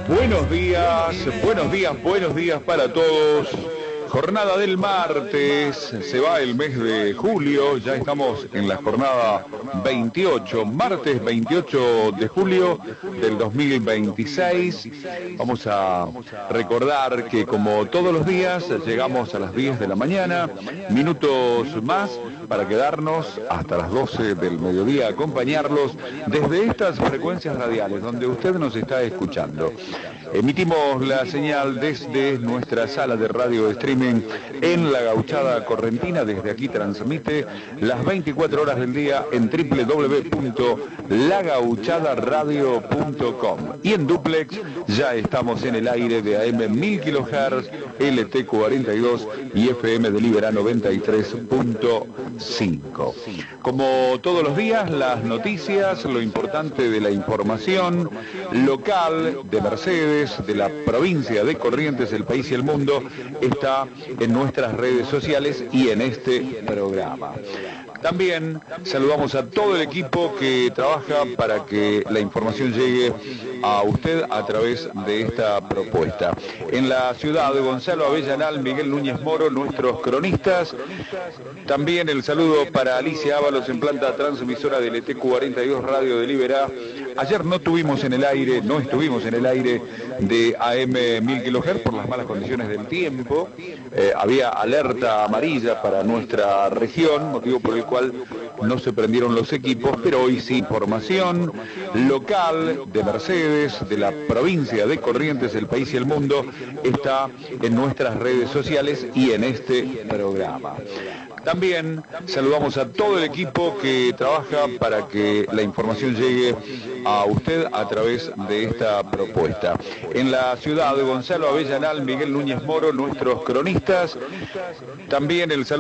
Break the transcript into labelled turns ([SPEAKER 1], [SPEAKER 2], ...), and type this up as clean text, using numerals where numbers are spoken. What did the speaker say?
[SPEAKER 1] Buenos días, buenos días, buenos días para todos. Jornada del martes, se va el mes de julio, ya estamos en la jornada 28, martes 28 de julio del 2026. Vamos a recordar que como todos los días llegamos a las 10 de la mañana, minutos más para quedarnos hasta las 12 del mediodía, acompañarlos desde estas frecuencias radiales donde usted nos está escuchando. Emitimos la señal desde nuestra sala de radio de streaming en La Gauchada Correntina. Desde aquí transmite las 24 horas del día en www.lagauchadaradio.com. Y en duplex ya estamos en el aire de AM 1000 kHz, LT 42 y FM de Libera 93.5. Como todos los días, las noticias, lo importante de la información local de Mercedes, de la provincia de Corrientes, el país y el mundo, está en nuestras redes sociales y en este programa. También saludamos a todo el equipo que trabaja para que la información llegue a usted a través de esta propuesta. En la ciudad de Gonzalo Avellanal, Miguel Núñez Moro, nuestros cronistas. También el saludo para Alicia Ábalos en planta transmisora del ET 42 Radio de Liberá. Ayer no estuvimos en el aire de AM 1000 kHz por las malas condiciones del tiempo. Había alerta amarilla para nuestra región, motivo por el cual no se prendieron los equipos, pero hoy sí, información local de Mercedes, de la provincia de Corrientes, el país y el mundo, está en nuestras redes sociales y en este programa. También saludamos a todo el equipo que trabaja para que la información llegue a usted a través de esta propuesta. En la ciudad de Gonzalo Avellanal, Miguel Núñez Moro, nuestros cronistas. También el saludo